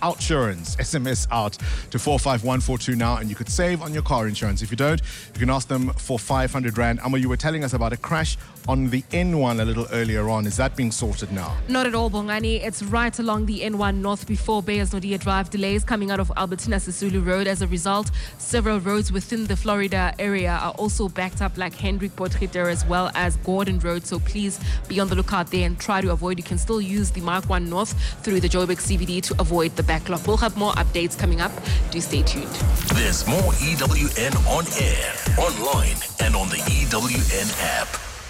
Outsurance. SMS out to 45142 now, and you could save on your car insurance. If you don't, you can ask them for 500 Rand. Amo, you were telling us about a crash on the N1 a little earlier on. Is that being sorted now? Not at all, Bongani. It's right along the N1 North before Beyers Nodia Drive. Delays coming out of Albertina Sisulu Road. As a result, several roads within the Florida area are also backed up, like Hendrik Potgieter as well as Gordon Road. So please be on the lookout there and try to avoid. You can still use the Mark 1 North through the Joburg CBD to avoid the backlog. We'll have more updates coming up. Do stay tuned. There's more EWN on air, online, and on the EWN app.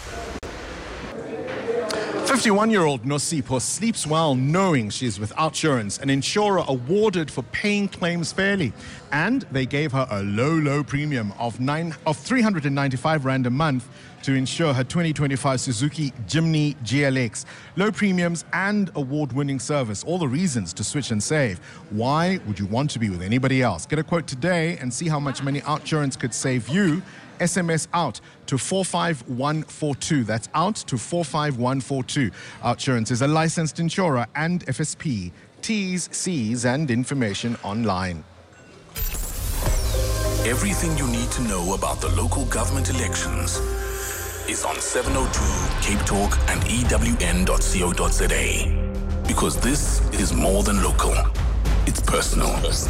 51-year-old Nosipho sleeps well knowing she's with Outsurance, an insurer awarded for paying claims fairly. And they gave her a low premium of 395 Rand a month to insure her 2025 Suzuki Jimny GLX. Low premiums and award-winning service. All the reasons to switch and save. Why would you want to be with anybody else? Get a quote today and see how much money Outsurance could save you. SMS out to 45142. That's out to 45142. Outsurance is a licensed insurer and FSP. T's, C's, and information online. Everything you need to know about the local government elections is on 702 Cape Talk and EWN.co.za. Because this is more than local. It's personal.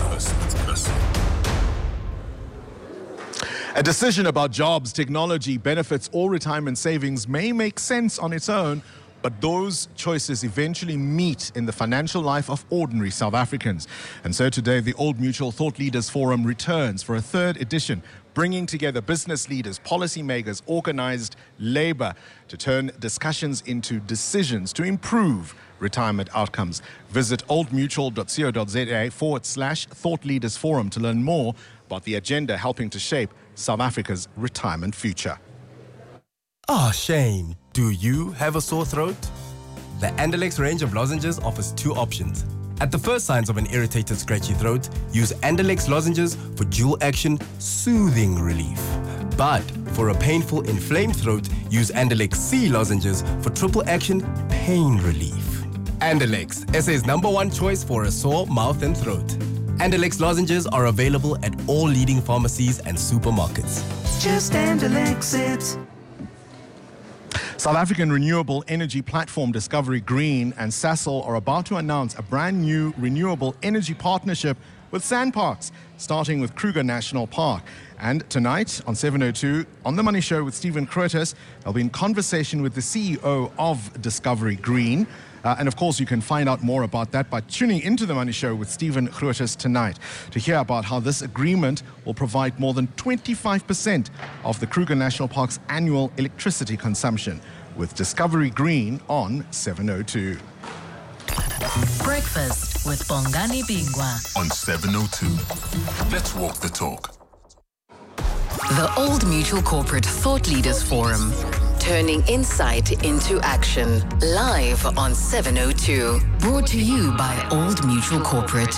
A decision about jobs, technology, benefits, or retirement savings may make sense on its own, but those choices eventually meet in the financial life of ordinary South Africans. And so today, the Old Mutual Thought Leaders Forum returns for a third edition, bringing together business leaders, policymakers, organized labor to turn discussions into decisions to improve retirement outcomes. Visit oldmutual.co.za/Thought Leaders Forum to learn more about the agenda helping to shape South Africa's retirement future. Shame. Do you have a sore throat? The Andalex range of lozenges offers two options. At the first signs of an irritated, scratchy throat, use Andalex lozenges for dual action, soothing relief. But for a painful, inflamed throat, use Andalex C lozenges for triple action, pain relief. Andalex, SA's #1 choice for a sore mouth and throat. Andalex lozenges are available at all leading pharmacies and supermarkets. Just Andalex it. South African renewable energy platform Discovery Green and Sasol are about to announce a brand new renewable energy partnership with SANParks, starting with Kruger National Park. And tonight on 702, on The Money Show with Stephen Krotus, I'll be in conversation with the CEO of Discovery Green. And of course, you can find out more about that by tuning into The Money Show with Stephen Krotus tonight to hear about how this agreement will provide more than 25% of the Kruger National Park's annual electricity consumption with Discovery Green on 702. Breakfast with Bongani Bingwa On 702. Let's walk the talk. The Old Mutual Corporate Thought Leaders Forum. Turning insight into action. Live on 702. Brought to you by Old Mutual Corporate.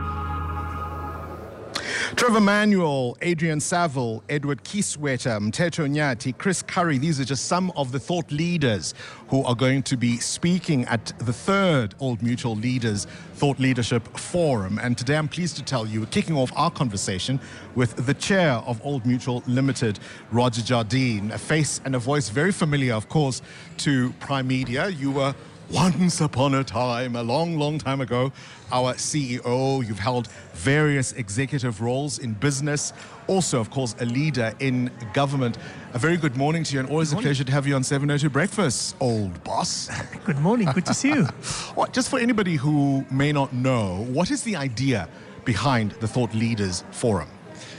Trevor Manuel, Adrian Saville, Edward Kieswetter, Mteto Nyati, Chris Curry, these are just some of the thought leaders who are going to be speaking at the third Old Mutual Leaders Thought Leadership Forum. And today I'm pleased to tell you, we're kicking off our conversation with the chair of Old Mutual Limited, Roger Jardine, a face and a voice very familiar, of course, to Prime Media. You were once upon a time, a long time ago, our CEO. You've held various executive roles in business, also, of course, a leader in government. A very good morning to you, and always a pleasure to have you on 702 Breakfast, old boss. Good morning, good to see you. Well, just for anybody who may not know, what is the idea behind the Thought Leaders Forum?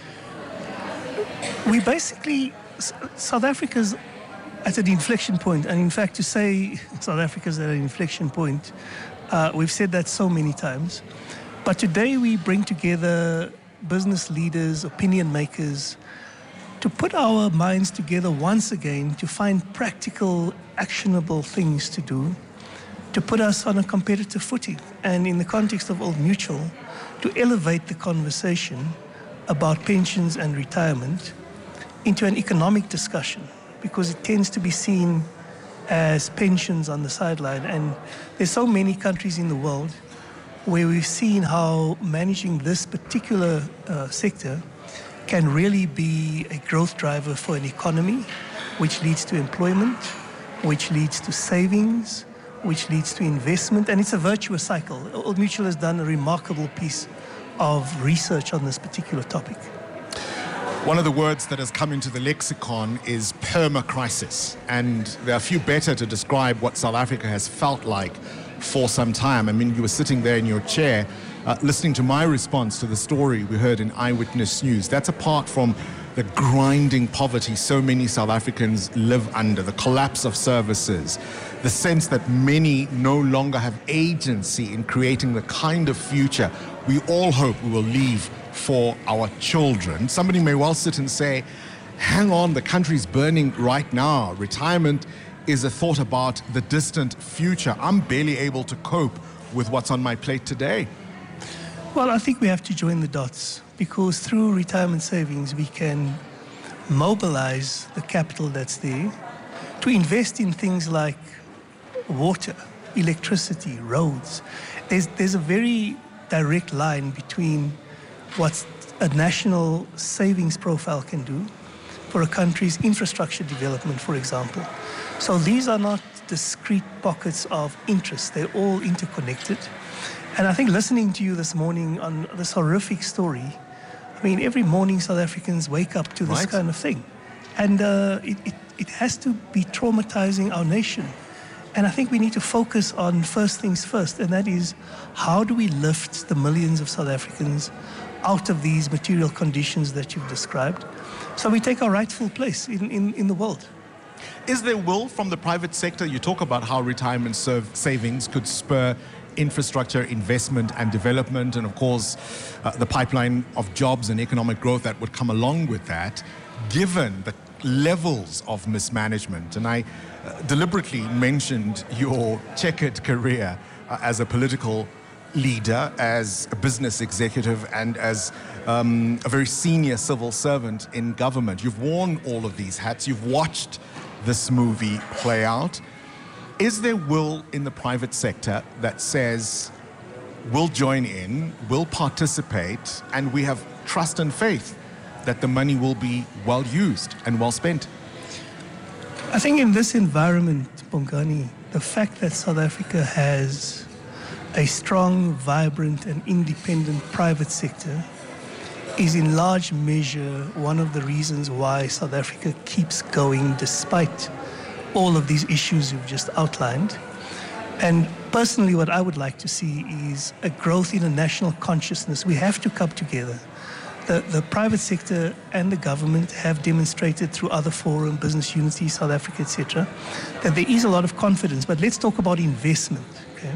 We basically, South Africa's at an inflection point, and in fact to say South Africa's at an inflection point, we've said that so many times, but today we bring together business leaders, opinion makers, to put our minds together once again to find practical, actionable things to do, to put us on a competitive footing, and in the context of Old Mutual, to elevate the conversation about pensions and retirement into an economic discussion, because it tends to be seen as pensions on the sideline. And there's so many countries in the world where we've seen how managing this particular sector can really be a growth driver for an economy, which leads to employment, which leads to savings, which leads to investment, and it's a virtuous cycle. Old Mutual has done a remarkable piece of research on this particular topic. One of the words that has come into the lexicon is perma-crisis, and there are few better to describe what South Africa has felt like for some time. I mean, you were sitting there in your chair listening to my response to the story we heard in Eyewitness News. That's apart from the grinding poverty so many South Africans live under, the collapse of services, the sense that many no longer have agency in creating the kind of future we all hope we will leave for our children. Somebody may well sit and say, hang on, the country's burning right now. Retirement is a thought about the distant future. I'm barely able to cope with what's on my plate today. Well, I think we have to join the dots, because through retirement savings we can mobilize the capital that's there to invest in things like water, electricity, roads. There's a very direct line between what a national savings profile can do for a country's infrastructure development, for example. So these are not discrete pockets of interest. They're all interconnected. And I think listening to you this morning on this horrific story, I mean, every morning South Africans wake up to this kind of thing. And it has to be traumatizing our nation. And I think we need to focus on first things first, and that is, how do we lift the millions of South Africans out of these material conditions that you've described, so we take our rightful place in the world. Is there will from the private sector? You talk about how retirement savings could spur infrastructure investment and development, and of course the pipeline of jobs and economic growth that would come along with that, given the levels of mismanagement. And I deliberately mentioned your checkered career as a political leader, as a business executive, and as a very senior civil servant in government. You've worn all of these hats. You've watched this movie play out. Is there will in the private sector that says, we'll join in, we'll participate, and we have trust and faith that the money will be well used and well spent? I think in this environment, Bongani, the fact that South Africa has a strong, vibrant and independent private sector is in large measure one of the reasons why South Africa keeps going despite all of these issues you've just outlined. And personally, what I would like to see is a growth in a national consciousness. We have to come together. The private sector and the government have demonstrated through other forum, Business Unity, South Africa, etc., that there is a lot of confidence. But let's talk about investment. Okay?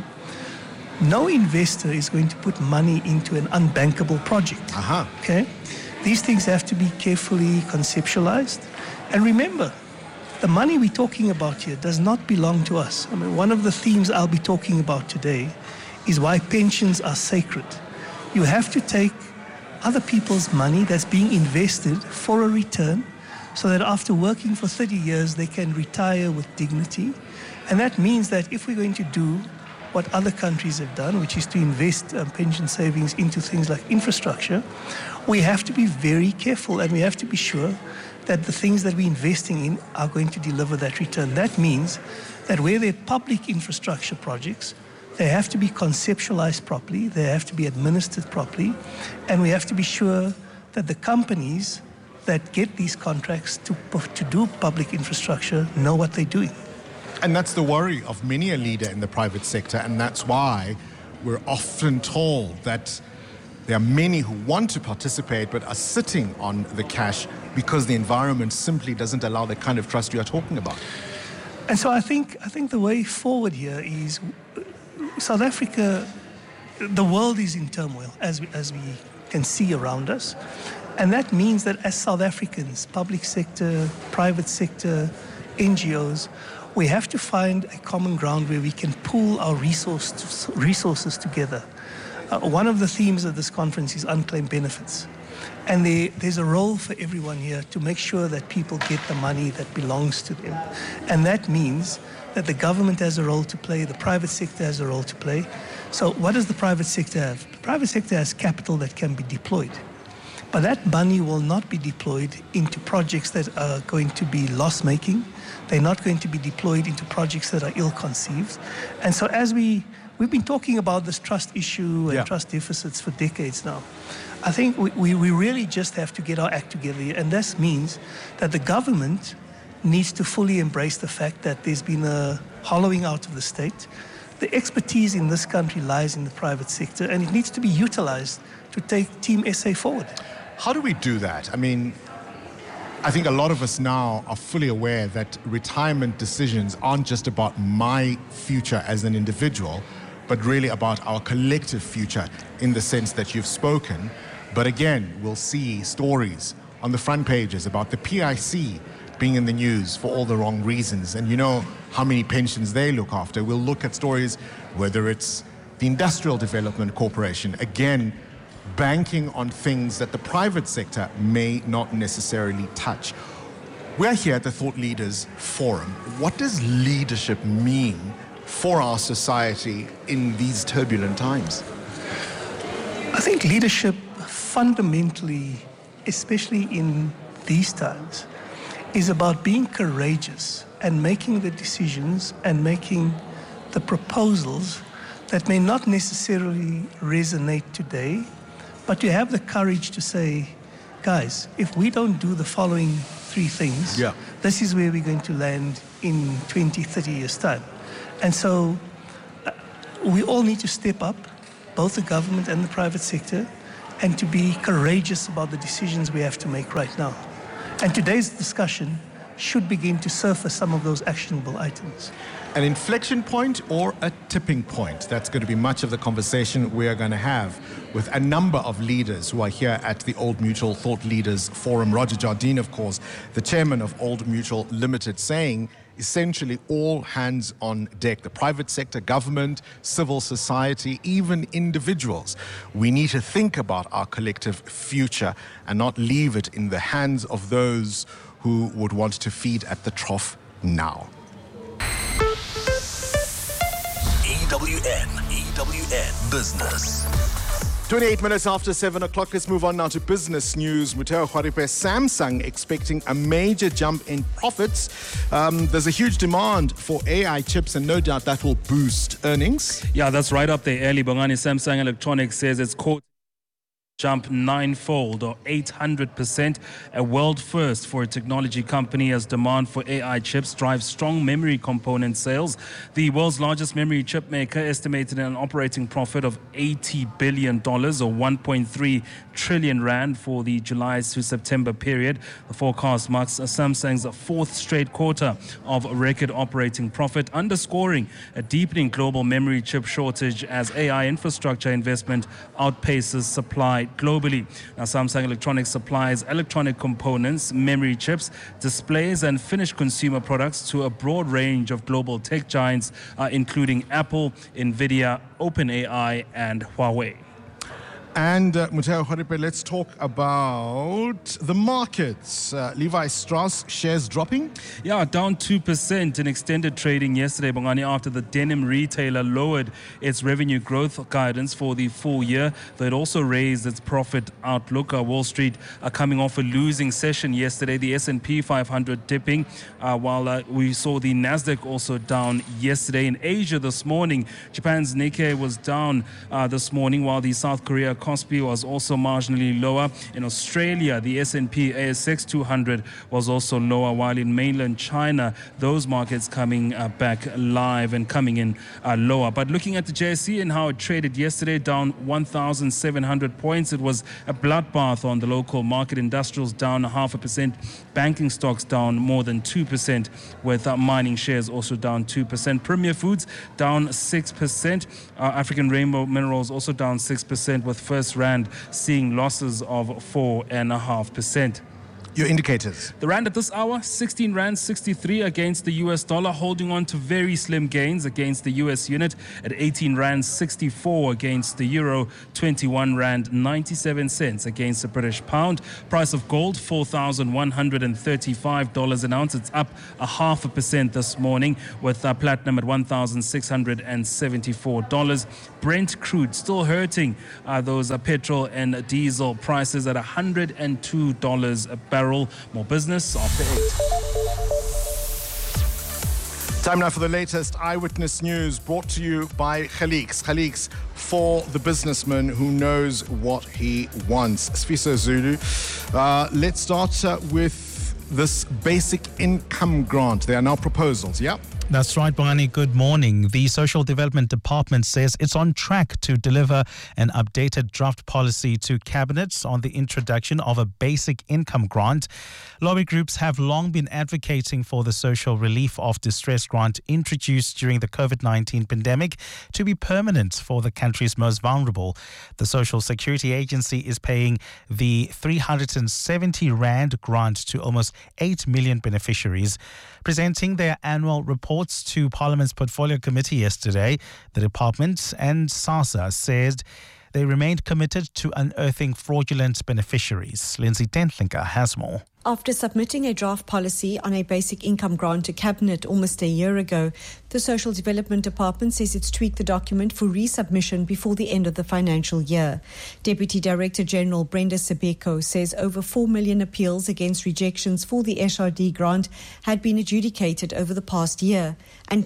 No investor is going to put money into an unbankable project. Okay? These things have to be carefully conceptualized. And remember, the money we're talking about here does not belong to us. I mean, one of the themes I'll be talking about today is why pensions are sacred. You have to take other people's money that's being invested for a return, so that after working for 30 years, they can retire with dignity. And that means that if we're going to do what other countries have done, which is to invest pension savings into things like infrastructure, we have to be very careful, and we have to be sure that the things that we're investing in are going to deliver that return. That means that where there are public infrastructure projects, they have to be conceptualized properly, they have to be administered properly, and we have to be sure that the companies that get these contracts to do public infrastructure know what they're doing. And that's the worry of many a leader in the private sector, and that's why we're often told that there are many who want to participate but are sitting on the cash because the environment simply doesn't allow the kind of trust you are talking about. And so I think the way forward here is South Africa, the world is in turmoil, as we can see around us. And that means that as South Africans, public sector, private sector, NGOs, we have to find a common ground where we can pool our resources together. One of the themes of this conference is unclaimed benefits. And there's a role for everyone here to make sure that people get the money that belongs to them. And that means that the government has a role to play, the private sector has a role to play. So what does the private sector have? The private sector has capital that can be deployed. But that money will not be deployed into projects that are going to be loss-making. They're not going to be deployed into projects that are ill-conceived. And so as we've been talking about this trust issue and trust deficits for decades now, I think we really just have to get our act together. And this means that the government needs to fully embrace the fact that there's been a hollowing out of the state. The expertise in this country lies in the private sector, and it needs to be utilized to take Team SA forward. How do we do that? I mean, I think a lot of us now are fully aware that retirement decisions aren't just about my future as an individual, but really about our collective future in the sense that you've spoken. But again, we'll see stories on the front pages about the PIC being in the news for all the wrong reasons. And you know how many pensions they look after. We'll look at stories, whether it's the Industrial Development Corporation, again, banking on things that the private sector may not necessarily touch. We're here at the Thought Leaders Forum. What does leadership mean for our society in these turbulent times? I think leadership fundamentally, especially in these times, is about being courageous and making the decisions and making the proposals that may not necessarily resonate today, but to have the courage to say, guys, if we don't do the following three things, this is where we're going to land in 20, 30 years' time. And so we all need to step up, both the government and the private sector, and to be courageous about the decisions we have to make right now. And today's discussion should begin to surface some of those actionable items. An inflection point or a tipping point? That's going to be much of the conversation we are going to have with a number of leaders who are here at the Old Mutual Thought Leaders Forum. Roger Jardine, of course, the chairman of Old Mutual Limited, saying essentially all hands on deck. The private sector, government, civil society, even individuals. We need to think about our collective future and not leave it in the hands of those who would want to feed at the trough now. EWN Business. 28 minutes after 7 o'clock, let's move on now to business news. Mutheo Kgwaripe, Samsung expecting a major jump in profits. There's a huge demand for AI chips, and no doubt that will boost earnings. Yeah, that's right up there early. Bongani, Samsung Electronics says it's caught jump ninefold or 800%, a world first for a technology company as demand for AI chips drives strong memory component sales. The world's largest memory chip maker estimated an operating profit of $80 billion or 1.3 trillion rand for the July to September period. The forecast marks Samsung's fourth straight quarter of record operating profit, underscoring a deepening global memory chip shortage as AI infrastructure investment outpaces supply globally. Now, Samsung Electronics supplies electronic components, memory chips, displays, and finished consumer products to a broad range of global tech giants, including Apple, Nvidia, OpenAI, and Huawei. And Mutheo Kgwaripe, let's talk about the markets. Levi Strauss shares dropping? Yeah, down 2% in extended trading yesterday, Bongani, after the denim retailer lowered its revenue growth guidance for the full year. Though it also raised its profit outlook. Wall Street coming off a losing session yesterday. The S&P 500 dipping, while we saw the Nasdaq also down yesterday. In Asia this morning, Japan's Nikkei was down this morning, while the South Korea Kospi was also marginally lower. In Australia, the S&P ASX 200 was also lower, while in mainland China, those markets coming back live and coming in lower. But looking at the JSE and how it traded yesterday, down 1,700 points. It was a bloodbath on the local market. Industrials down 0.5%. Banking stocks down more than 2%, with mining shares also down 2%. Premier Foods down 6%. African Rainbow Minerals also down 6%, with First Rand seeing losses of 4.5%. Your indicators. The rand at this hour, 16 rand 63 against the US dollar, holding on to very slim gains against the US unit at 18 rand 64 against the euro, 21 rand 97 cents against the British pound. Price of gold, $4,135 an ounce. It's up 0.5% this morning, with platinum at $1,674. Brent crude still hurting those petrol and diesel prices at $102 a barrel. More business after 8. Time now for the latest Eyewitness News, brought to you by Khaliks. Khaliks, for the businessman who knows what he wants. Sfiso Zulu, let's start with this basic income grant. There are now proposals, yeah? That's right, Bongani. Good morning. The Social Development Department says it's on track to deliver an updated draft policy to Cabinet on the introduction of a basic income grant. Lobby groups have long been advocating for the social relief of distress grant introduced during the COVID-19 pandemic to be permanent for the country's most vulnerable. The Social Security Agency is paying the 370 Rand grant to almost 8 million beneficiaries. Presenting their annual reports to Parliament's Portfolio Committee yesterday, the department and SASSA said they remained committed to unearthing fraudulent beneficiaries. Lindsay Dentlinker has more. After submitting a draft policy on a basic income grant to Cabinet almost a year ago, the Social Development Department says it's tweaked the document for resubmission before the end of the financial year. Deputy Director General Brenda Sebeko says over 4 million appeals against rejections for the SRD grant had been adjudicated over the past year, and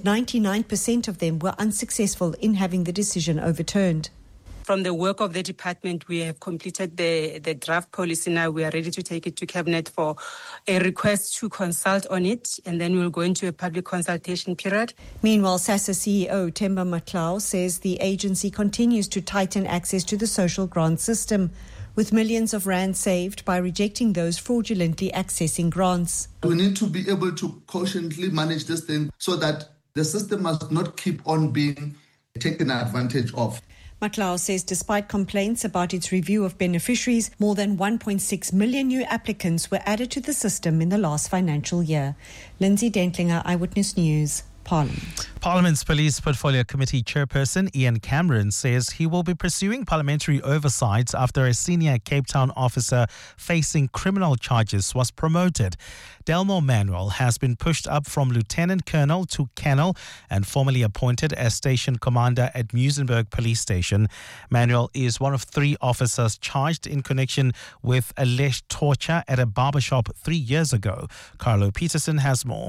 99% of them were unsuccessful in having the decision overturned. From the work of the department, we have completed the draft policy now. We are ready to take it to Cabinet for a request to consult on it, and then we'll go into a public consultation period. Meanwhile, SASSA CEO Themba Matlao says the agency continues to tighten access to the social grant system, with millions of rand saved by rejecting those fraudulently accessing grants. We need to be able to cautiously manage this thing so that the system must not keep on being taken advantage of. Matlao says despite complaints about its review of beneficiaries, more than 1.6 million new applicants were added to the system in the last financial year. Lindsay Dentlinger, Eyewitness News, Parliament. Parliament's Police Portfolio Committee Chairperson Ian Cameron says he will be pursuing parliamentary oversight after a senior Cape Town officer facing criminal charges was promoted. Delmore Manuel has been pushed up from Lieutenant Colonel to Colonel and formally appointed as Station Commander at Muizenberg Police Station. Manuel is one of 3 officers charged in connection with alleged torture at a barbershop 3 years ago. Carlo Peterson has more.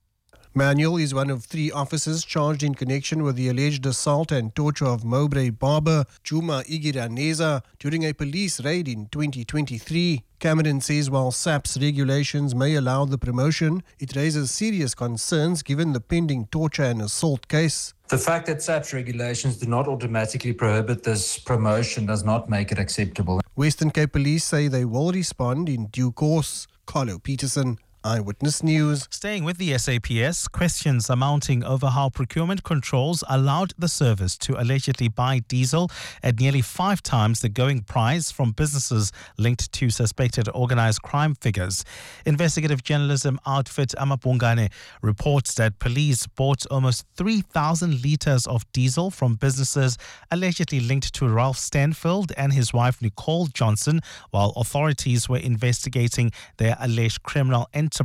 Manuel is one of 3 officers charged in connection with the alleged assault and torture of Mowbray barber Juma Igiraneza during a police raid in 2023. Cameron says while SAP's regulations may allow the promotion, it raises serious concerns given the pending torture and assault case. The fact that SAP's regulations do not automatically prohibit this promotion does not make it acceptable. Western Cape Police say they will respond in due course. Carlo Peterson, Eyewitness News. Staying with the SAPS, questions are mounting over how procurement controls allowed the service to allegedly buy diesel at nearly 5 times the going price from businesses linked to suspected organized crime figures. Investigative journalism outfit Amapungane reports that police bought almost 3,000 litres of diesel from businesses allegedly linked to Ralph Stanfield and his wife Nicole Johnson, while authorities were investigating their alleged criminal enterprise.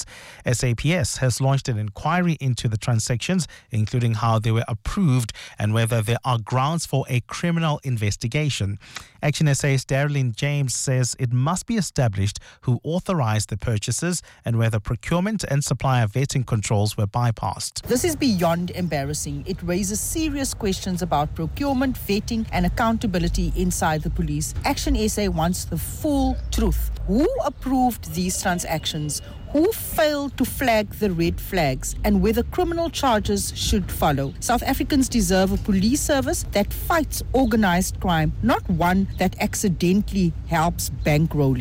SAPS has launched an inquiry into the transactions, including how they were approved and whether there are grounds for a criminal investigation. Action SA's Darylyn James says it must be established who authorized the purchases and whether procurement and supplier vetting controls were bypassed. This is beyond embarrassing. It raises serious questions about procurement, vetting and accountability inside the police. Action SA wants the full truth. Who approved these transactions? Who failed to flag the red flags, and whether criminal charges should follow. South Africans deserve a police service that fights organized crime, not one that accidentally helps bankroll it.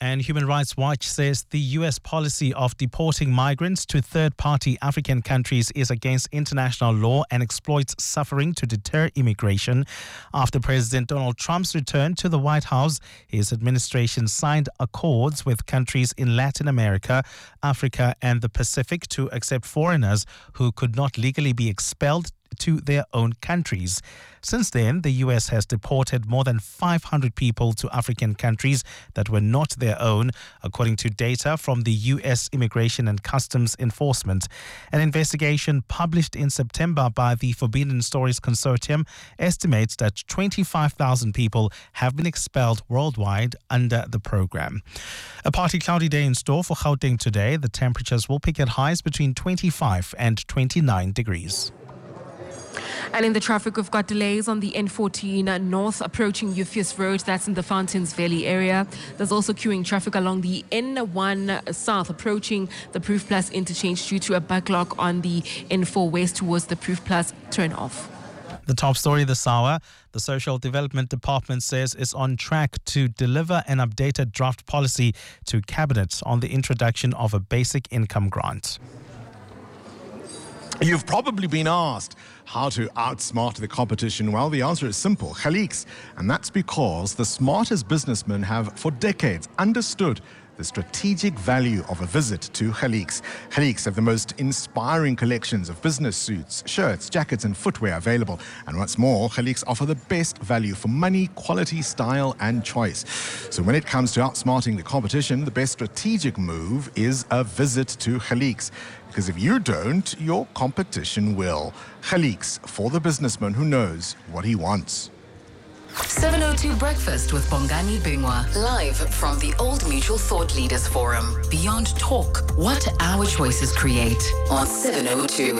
And Human Rights Watch says the U.S. policy of deporting migrants to third-party African countries is against international law and exploits suffering to deter immigration. After President Donald Trump's return to the White House, his administration signed accords with countries in Latin America, Africa, and the Pacific to accept foreigners who could not legally be expelled to their own countries. Since then, the U.S. has deported more than 500 people to African countries that were not their own, according to data from the U.S. Immigration and Customs Enforcement. An investigation published in September by the Forbidden Stories Consortium estimates that 25,000 people have been expelled worldwide under the program. A partly cloudy day in store for Gauteng today. The temperatures will peak at highs between 25 and 29 degrees. And in the traffic, we've got delays on the N14 north approaching Euphis Road. That's in the Fountains Valley area. There's also queuing traffic along the N1 south approaching the Proof Plus interchange due to a backlog on the N4 west towards the Proof Plus turnoff. The top story this hour, the Social Development Department says it's on track to deliver an updated draft policy to Cabinet on the introduction of a basic income grant. You've probably been asked how to outsmart the competition. Well, the answer is simple, Gelix. And that's because the smartest businessmen have for decades understood the strategic value of a visit to Gelix. Gelix have the most inspiring collections of business suits, shirts, jackets and footwear available. And what's more, Gelix offer the best value for money, quality, style and choice. So when it comes to outsmarting the competition, the best strategic move is a visit to Gelix. Because if you don't, your competition will. Gelix, for the businessman who knows what he wants. 702 Breakfast with Bongani Bingwa, live from the Old Mutual Thought Leaders Forum. Beyond talk, what our choices create on 702.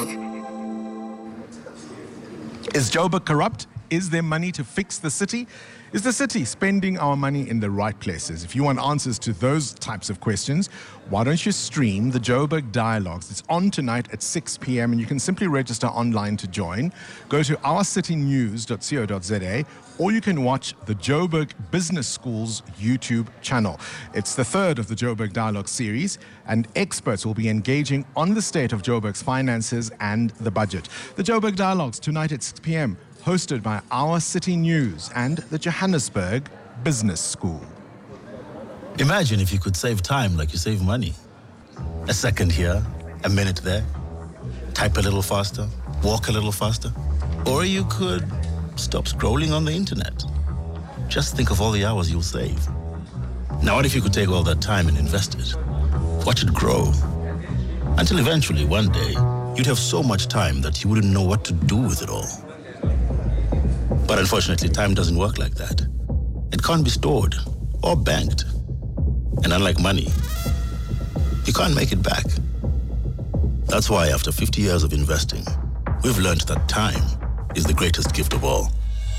Is Joburg corrupt? Is there money to fix the city? Is the city spending our money in the right places? If you want answers to those types of questions, why don't you stream the Joburg Dialogues? It's on tonight at 6 p.m. and you can simply register online to join. Go to ourcitynews.co.za or you can watch the Joburg Business School's YouTube channel. It's the third of the Joburg Dialogue series and experts will be engaging on the state of Joburg's finances and the budget. The Joburg Dialogues tonight at 6 p.m. hosted by Our City News and the Johannesburg Business School. Imagine if you could save time like you save money. A second here, a minute there. Type a little faster, walk a little faster. Or you could stop scrolling on the internet. Just think of all the hours you'll save. Now what if you could take all that time and invest it? Watch it grow. Until eventually, one day, you'd have so much time that you wouldn't know what to do with it all. But unfortunately, time doesn't work like that. It can't be stored or banked. And unlike money, you can't make it back. That's why after 50 years of investing, we've learned that time is the greatest gift of all.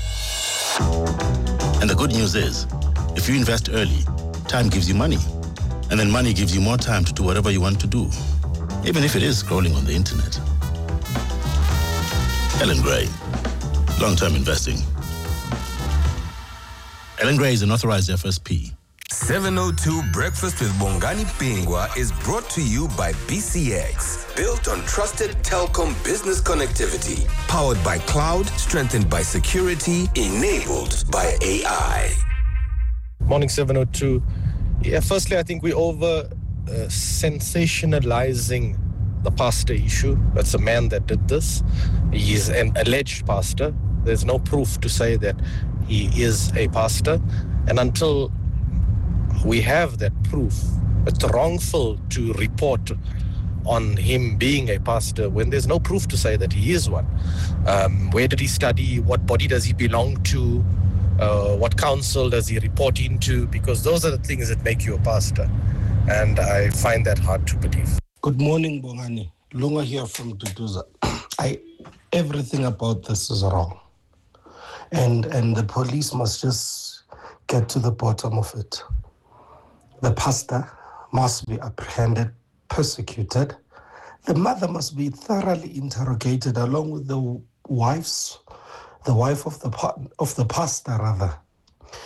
And the good news is, if you invest early, time gives you money. And then money gives you more time to do whatever you want to do, even if it is scrolling on the internet. Ellen Gray. Long-term investing. Ellen Gray is an authorized FSP. 702 Breakfast with Bongani Bingwa is brought to you by BCX. Built on trusted telecom business connectivity. Powered by cloud, strengthened by security, enabled by AI. Morning 702. Yeah, firstly, I think we're over sensationalizing the pastor issue. That's a man that did this. He is an alleged pastor. There's no proof to say that he is a pastor. And until we have that proof, it's wrongful to report on him being a pastor when there's no proof to say that he is one. Where did he study? What body does he belong to? What council does he report into? Because those are the things that make you a pastor. And I find that hard to believe. Good morning, Bongani. Lunga here from Duduza. Everything about this is wrong. And the police must just get to the bottom of it. The pastor must be apprehended, persecuted. The mother must be thoroughly interrogated along with the wife of the pastor rather.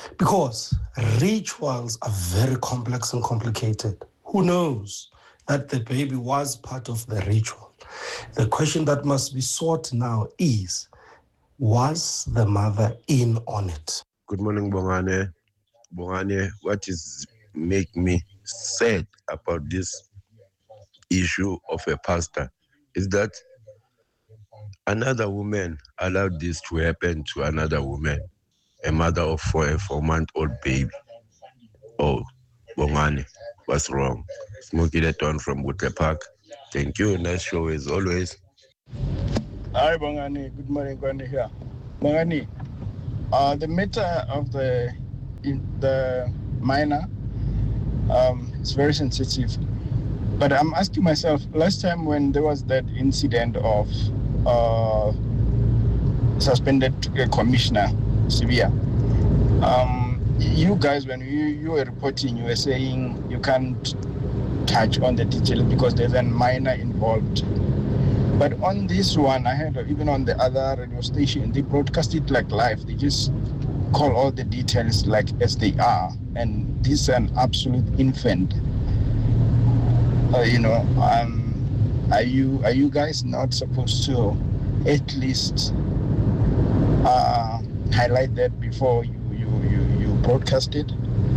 Because rituals are very complex and complicated. Who knows that the baby was part of the ritual? The question that must be sought now is, was the mother in on it? Good morning, Bongane. Bongane, what is make me sad about this issue of a pastor is that another woman allowed this to happen to another woman, a mother of a 4-month-old baby. Oh, Bongane, what's wrong? Smokey Leton from Woodley Park. Thank you. Nice show as always. Hi, Bongani. Good morning, Gwani here. Bongani, the matter of the minor is very sensitive. But I'm asking myself, last time when there was that incident of suspended commissioner, Sibia, you guys, when you were reporting, you were saying you can't touch on the details because there's a minor involved. But on this one, I heard even on the other radio station, they broadcast it like live. They just call all the details like as they are. And this is an absolute infant. Are you guys not supposed to at least highlight that before you broadcast it?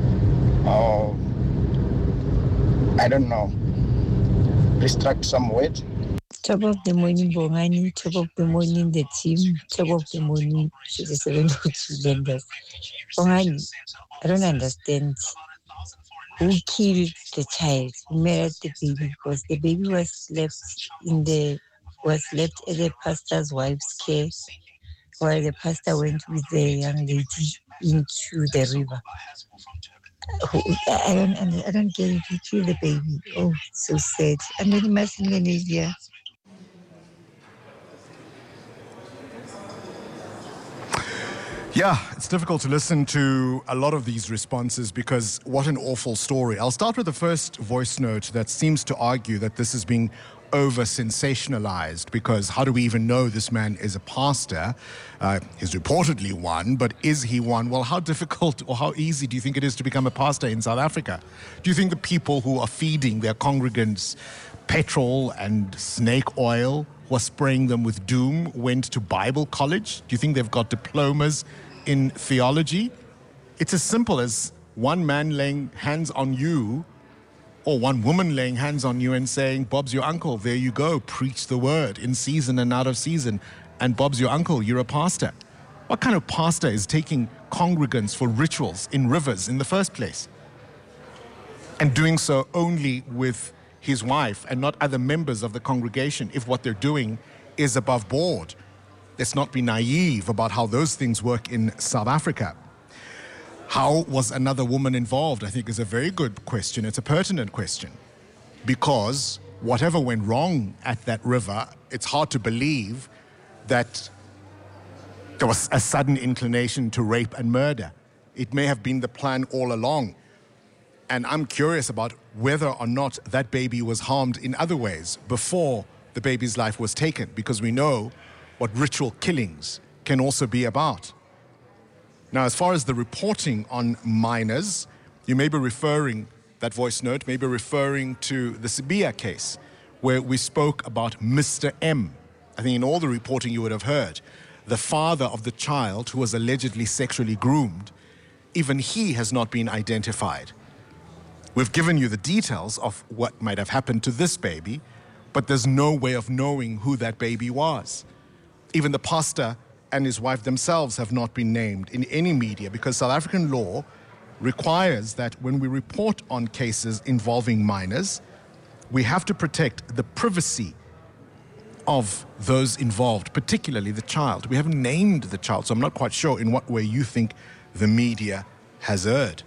I don't know, restrict some weight. Top of the morning, Bongani. Top of the morning, the team. Top of the morning, to the 702 lenders. Bongani, I don't understand who killed the child, who murdered the baby, because the baby was left at the pastor's wife's care, while the pastor went with the young lady into the river. I don't get it. He killed the baby. Oh, so sad. And then imagine Indonesia. Yeah, it's difficult to listen to a lot of these responses because what an awful story. I'll start with the first voice note that seems to argue that this is being over-sensationalized because how do we even know this man is a pastor? He's reportedly one, but is he one? Well, how difficult or how easy do you think it is to become a pastor in South Africa? Do you think the people who are feeding their congregants petrol and snake oil, who are spraying them with doom, went to Bible college? Do you think they've got diplomas in theology? It's as simple as one man laying hands on you or one woman laying hands on you and saying, Bob's your uncle, there you go, preach the word in season and out of season. And Bob's your uncle, you're a pastor. What kind of pastor is taking congregants for rituals in rivers in the first place? And doing so only with his wife and not other members of the congregation if what they're doing is above board. Let's not be naive about how those things work in South Africa. How was another woman involved? I think is a very good question. It's a pertinent question because whatever went wrong at that river, it's hard to believe that there was a sudden inclination to rape and murder. It may have been the plan all along. And I'm curious about whether or not that baby was harmed in other ways before the baby's life was taken, because we know what ritual killings can also be about. Now, as far as the reporting on minors, you may be referring, that voice note may be referring to the Sibia case, where we spoke about Mr. M. I think in all the reporting you would have heard, the father of the child who was allegedly sexually groomed, even he has not been identified. We've given you the details of what might have happened to this baby, but there's no way of knowing who that baby was. Even the pastor and his wife themselves have not been named in any media because South African law requires that when we report on cases involving minors, we have to protect the privacy of those involved, particularly the child. We haven't named the child, so I'm not quite sure in what way you think the media has erred.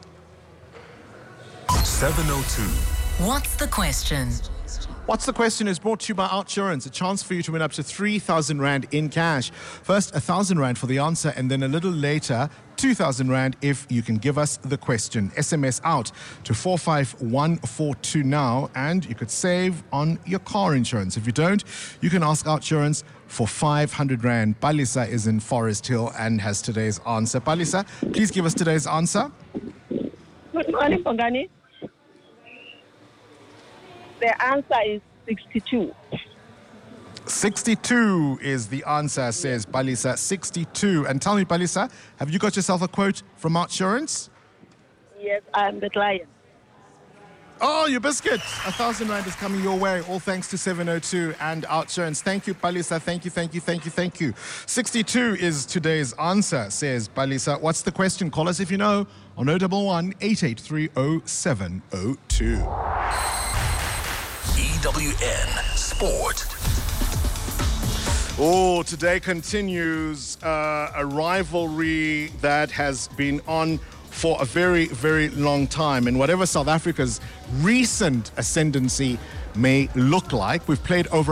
702. What's the question? What's the question is brought to you by OUTsurance, a chance for you to win up to 3,000 Rand in cash. First, 1,000 Rand for the answer, and then a little later, 2,000 Rand if you can give us the question. SMS out to 45142 now, and you could save on your car insurance. If you don't, you can ask OUTsurance for 500 Rand. Palisa is in Forest Hill and has today's answer. Palisa, please give us today's answer. Good morning, Bongani. The answer is 62. 62 is the answer, says Palisa. 62. And tell me, Palisa, have you got yourself a quote from OUTsurance? Yes, I'm the client. Oh, your biscuit. 1,000 Rand is coming your way, all thanks to 702 and OUTsurance. Thank you, Palisa. Thank you. 62 is today's answer, says Palisa. What's the question? Call us if you know on 011 883 0702. EWN Sport. Oh, today continues a rivalry that has been on for a very, very long time. And whatever South Africa's recent ascendancy may look like, we've played over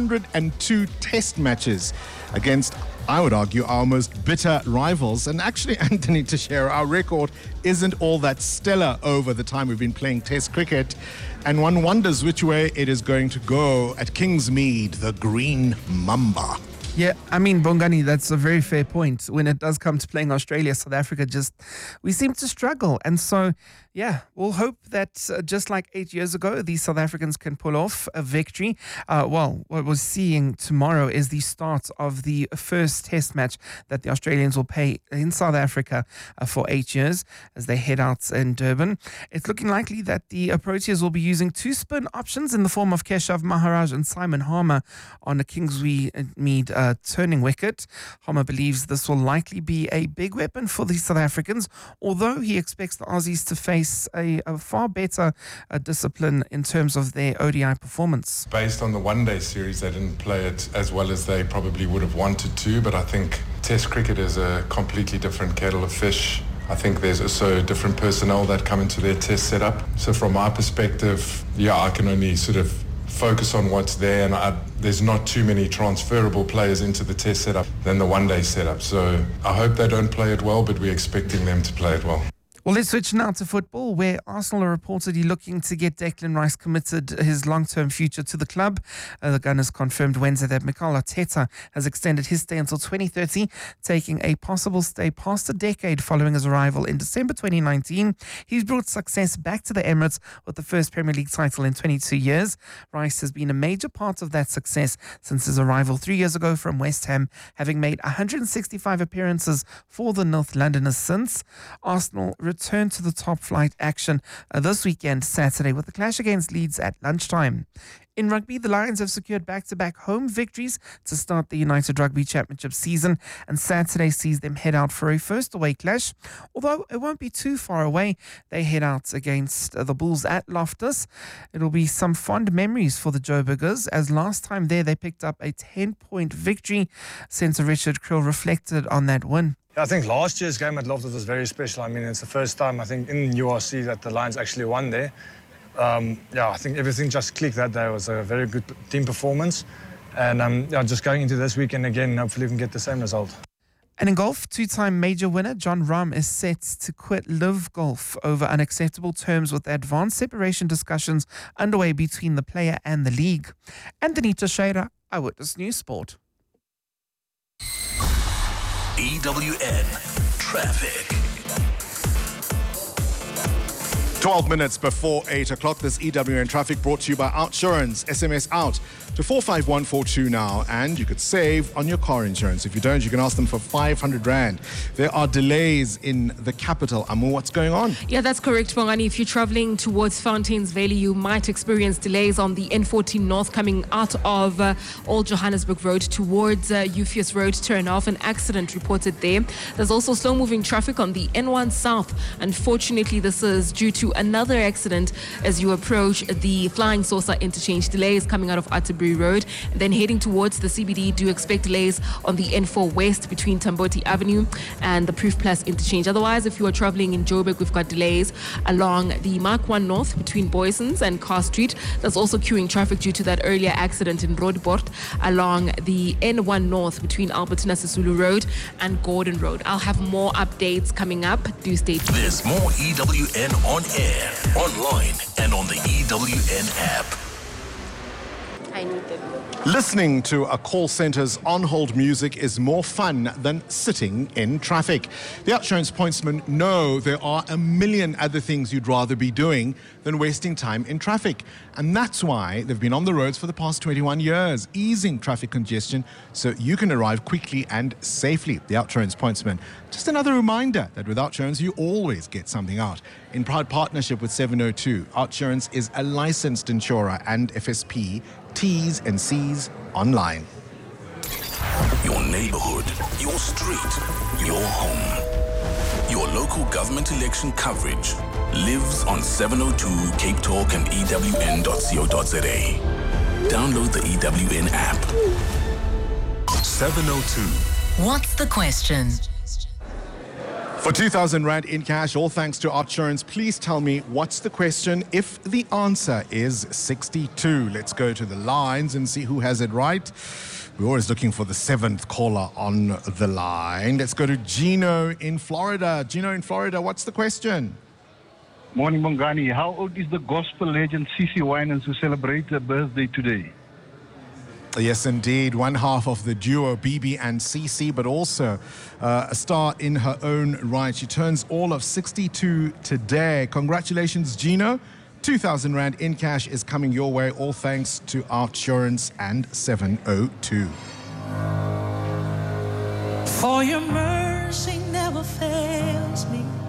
102 test matches against, I would argue, our most bitter rivals. And actually, Anthony Teixeira, our record isn't all that stellar over the time we've been playing test cricket. And one wonders which way it is going to go at Kingsmead, the Green Mamba. Yeah, I mean, Bongani, that's a very fair point. When it does come to playing Australia, South Africa we seem to struggle. And so, yeah, we'll hope that just like 8 years ago, these South Africans can pull off a victory. What we're seeing tomorrow is the start of the first test match that the Australians will play in South Africa for 8 years as they head out in Durban. It's looking likely that the Proteas will be using two spin options in the form of Keshav Maharaj and Simon Harmer on the Kingsmead turning wicket. Harmer believes this will likely be a big weapon for the South Africans, although he expects the Aussies to face a far better discipline in terms of their ODI performance. Based on the one-day series, they didn't play it as well as they probably would have wanted to, but I think Test cricket is a completely different kettle of fish. I think there's also different personnel that come into their test setup. So from my perspective, I can only sort of focus on what's there, and there's not too many transferable players into the test setup than the one-day setup. So I hope they don't play it well, but we're expecting them to play it well. Well, let's switch now to football, where Arsenal are reportedly looking to get Declan Rice committed his long-term future to the club. The Gunners confirmed Wednesday that Mikel Arteta has extended his stay until 2030, taking a possible stay past a decade following his arrival in December 2019. He's brought success back to the Emirates with the first Premier League title in 22 years. Rice has been a major part of that success since his arrival 3 years ago from West Ham, having made 165 appearances for the North Londoners since. Arsenal return to the top flight action this weekend, Saturday, with the clash against Leeds at lunchtime. In rugby, the Lions have secured back-to-back home victories to start the United Rugby Championship season, and Saturday sees them head out for a first away clash. Although it won't be too far away, they head out against the Bulls at Loftus. It'll be some fond memories for the Joburgers, as last time there they picked up a 10-point victory. Centre Richard Krill reflected on that win. I think last year's game at Loftus was very special. I mean, it's the first time, I think, in URC that the Lions actually won there. I think everything just clicked that day. It was a very good team performance. And just going into this weekend again, hopefully we can get the same result. And in golf, two-time major winner John Rahm is set to quit Live Golf over unacceptable terms, with advanced separation discussions underway between the player and the league. Anthony Teixeira, Eyewitness News Sport. EWN Traffic. 12 minutes before 8 o'clock, this EWN Traffic brought to you by OUTsurance. SMS out to 45142 now, and you could save on your car insurance. If you don't, you can ask them for 500 Rand. There are delays in the capital. Amu, what's going on? Yeah, that's correct, Bongani. If you're traveling towards Fountains Valley, you might experience delays on the N14 North coming out of Old Johannesburg Road towards Euphues Road turnoff. An accident reported there. There's also slow-moving traffic on the N1 South. Unfortunately, this is due to to another accident as you approach the Flying Saucer interchange. Delays coming out of Atterbury Road. Then heading towards the CBD, do expect delays on the N4 West between Tamboti Avenue and the Proof Plus interchange. Otherwise, if you are traveling in Joburg, we've got delays along the Mark 1 North between Boysons and Carr Street. That's also queuing traffic due to that earlier accident in Roodeport along the N1 North between Albertina Sisulu Road and Gordon Road. I'll have more updates coming up. Do stay tuned. There's more EWN on air, online, and on the EWN app. I need them. Listening to a call centre's on-hold music is more fun than sitting in traffic. The Outsurance pointsmen know there are a million other things you'd rather be doing than wasting time in traffic. And that's why they've been on the roads for the past 21 years, easing traffic congestion so you can arrive quickly and safely. The Outsurance pointsmen. Just another reminder that with Outsurance, you always get something out. In proud partnership with 702, Outsurance is a licensed insurer and FSP. T's and C's online. Your neighborhood, your street, your home. Your local government election coverage lives on 702 Cape Talk and EWN.co.za. Download the EWN app. 702. What's the question? For 2,000 Rand in cash, all thanks to Outsurance, please tell me what's the question if the answer is 62. Let's go to the lines and see who has it right. We're always looking for the seventh caller on the line. Let's go to Gino in Florida. Gino in Florida, what's the question? Morning, Bongani. How old is the gospel legend CeCe Winans who celebrates her birthday today? Yes, indeed. One half of the duo, BB and CeCe, but also a star in her own right. She turns all of 62 today. Congratulations, Gino. 2,000 Rand in cash is coming your way, all thanks to Outsurance and 702. For your mercy never fails me.